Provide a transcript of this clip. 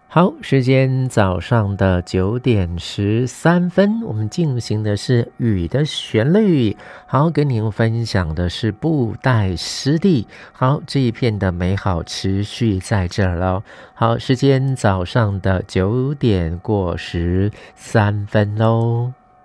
好，时间早上的9点13分，我们进行的是雨的旋律。好，跟您分享的是布袋湿地。好，这一片的美好持续在这儿咯。好，时间早上的9点过13分咯。